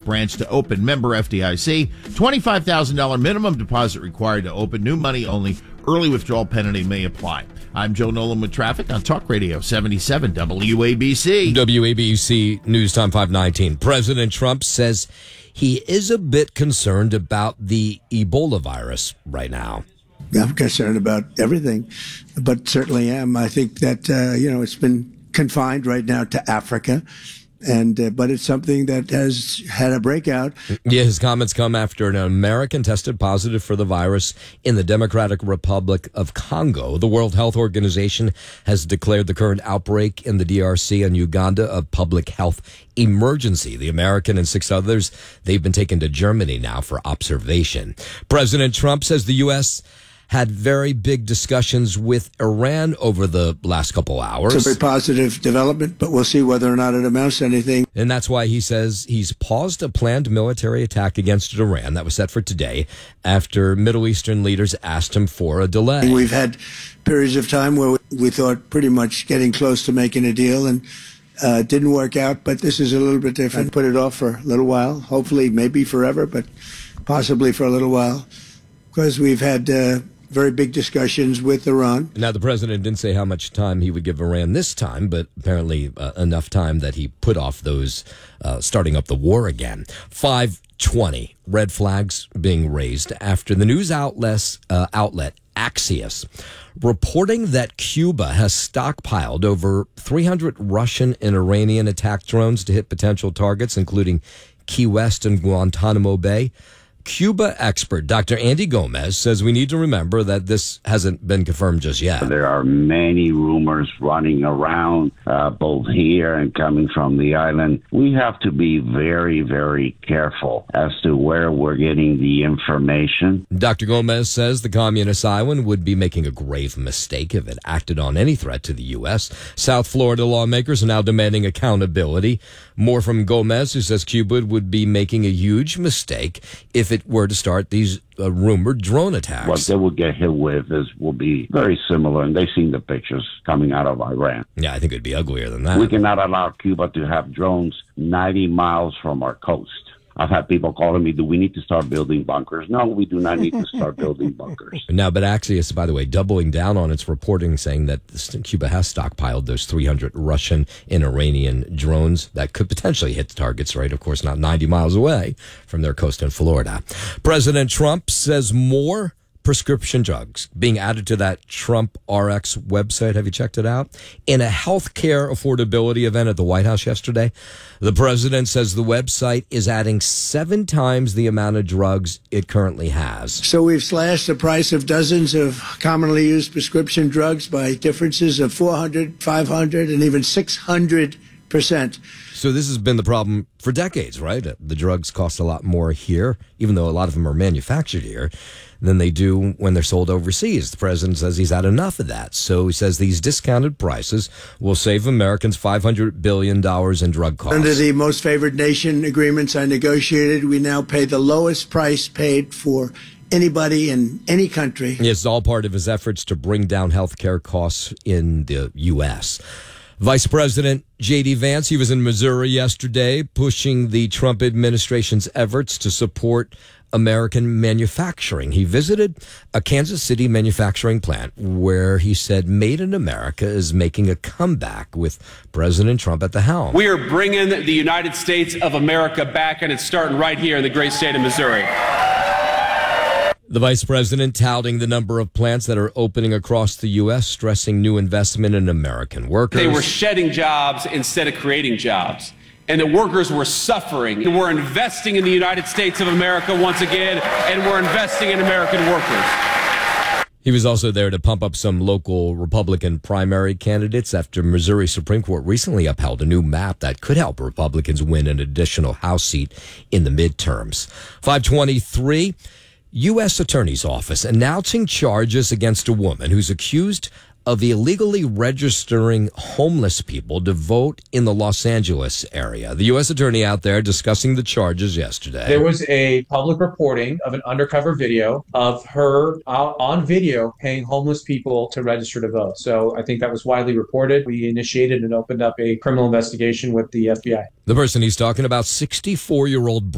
branch to open. Member FDIC, $25,000 minimum deposit required to open. New money only. Early withdrawal penalty may apply. I'm Joe Nolan with traffic on Talk Radio 77 WABC. WABC News Time 519. President Trump says he is a bit concerned about the Ebola virus right now. I'm concerned about everything, but certainly am. I think that, it's been confined right now to Africa. But it's something that has had a breakout. Yeah, his comments come after an American tested positive for the virus in the Democratic Republic of Congo. The World Health Organization has declared the current outbreak in the DRC and Uganda a public health emergency. The American and 6 others, they've been taken to Germany now for observation. President Trump says the U.S. had very big discussions with Iran over the last couple hours. It's a very positive development, but we'll see whether or not it amounts to anything. And that's why he says he's paused a planned military attack against Iran that was set for today after Middle Eastern leaders asked him for a delay. We've had periods of time where we thought pretty much getting close to making a deal, and it didn't work out, but this is a little bit different. Put it off for a little while, hopefully maybe forever, but possibly for a little while, because we've had very big discussions with Iran. Now, the president didn't say how much time he would give Iran this time, but apparently enough time that he put off those starting up the war again. 5:20, red flags being raised after the news outlet Axios reporting that Cuba has stockpiled over 300 Russian and Iranian attack drones to hit potential targets, including Key West and Guantanamo Bay. Cuba expert Dr. Andy Gomez says we need to remember that this hasn't been confirmed just yet. There are many rumors running around, both here and coming from the island. We have to be very, very careful as to where we're getting the information. Dr. Gomez says the communist island would be making a grave mistake if it acted on any threat to the U.S. South Florida lawmakers are now demanding accountability. More from Gomez, who says Cuba would be making a huge mistake if it were to start these rumored drone attacks. What they will get hit with will be very similar, and they've seen the pictures coming out of Iran. Yeah, I think it'd be uglier than that. We cannot allow Cuba to have drones 90 miles from our coast. I've had people calling me, do we need to start building bunkers? No, we do not need to start building bunkers. Now, but Axios, by the way, doubling down on its reporting, saying that Cuba has stockpiled those 300 Russian and Iranian drones that could potentially hit the targets, right? Of course, not 90 miles away from their coast in Florida. President Trump says more prescription drugs being added to that Trump RX website. Have you checked it out? In a healthcare affordability event at the White House yesterday, the president says the website is adding 7 times the amount of drugs it currently has. So we've slashed the price of dozens of commonly used prescription drugs by differences of 400, 500, and even 600%. So this has been the problem for decades, right? The drugs cost a lot more here, even though a lot of them are manufactured here, than they do when they're sold overseas. The president says he's had enough of that. So he says these discounted prices will save Americans $500 billion in drug costs. Under the most favored nation agreements I negotiated, we now pay the lowest price paid for anybody in any country. It's all part of his efforts to bring down health care costs in the U.S. Vice President J.D. Vance, he was in Missouri yesterday pushing the Trump administration's efforts to support American manufacturing. He visited a Kansas City manufacturing plant where he said Made in America is making a comeback with President Trump at the helm. We are bringing the United States of America back, and it's starting right here in the great state of Missouri. The vice president touting the number of plants that are opening across the U.S., stressing new investment in American workers. They were shedding jobs instead of creating jobs. And the workers were suffering. And we're investing in the United States of America once again, and we're investing in American workers. He was also there to pump up some local Republican primary candidates after Missouri Supreme Court recently upheld a new map that could help Republicans win an additional House seat in the midterms. 523, U.S. Attorney's Office announcing charges against a woman who's accused of illegally registering homeless people to vote in the Los Angeles area. The U.S. attorney out there discussing the charges yesterday. There was a public reporting of an undercover video of her on video paying homeless people to register to vote. So I think that was widely reported. We initiated and opened up a criminal investigation with the FBI. The person he's talking about, 64-year-old